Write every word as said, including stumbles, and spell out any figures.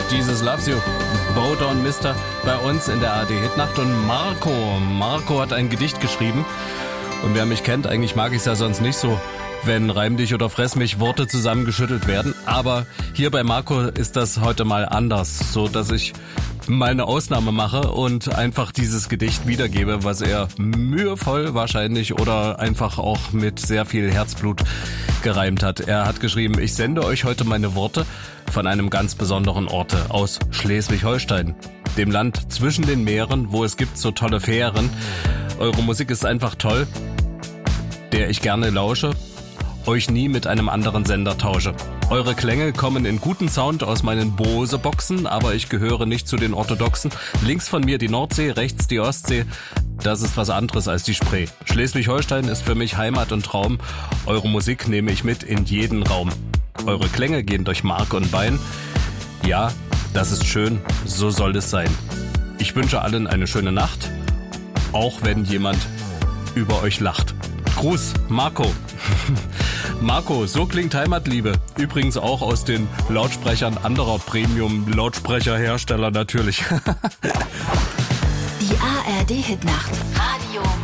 Jesus Loves You, Bow Down Mister, bei uns in der A R D-Hitnacht. Und Marco, Marco hat ein Gedicht geschrieben. Und wer mich kennt, eigentlich mag ich es ja sonst nicht so, wenn Reim dich oder Fress mich Worte zusammengeschüttelt werden. Aber hier bei Marco ist das heute mal anders, so dass ich meine Ausnahme mache und einfach dieses Gedicht wiedergebe, was er mühevoll wahrscheinlich oder einfach auch mit sehr viel Herzblut gereimt hat. Er hat geschrieben: Ich sende euch heute meine Worte von einem ganz besonderen Orte aus Schleswig-Holstein, dem Land zwischen den Meeren, wo es gibt so tolle Fähren. Eure Musik ist einfach toll, der ich gerne lausche, euch nie mit einem anderen Sender tausche. Eure Klänge kommen in guten Sound aus meinen Bose-Boxen, aber ich gehöre nicht zu den Orthodoxen. Links von mir die Nordsee, rechts die Ostsee. Das ist was anderes als die Spree. Schleswig-Holstein ist für mich Heimat und Traum. Eure Musik nehme ich mit in jeden Raum. Eure Klänge gehen durch Mark und Bein. Ja, das ist schön, so soll es sein. Ich wünsche allen eine schöne Nacht, auch wenn jemand über euch lacht. Gruß, Marco. Marco, so klingt Heimatliebe. Übrigens auch aus den Lautsprechern anderer Premium-Lautsprecherhersteller natürlich. Die A R D-Hitnacht. Radio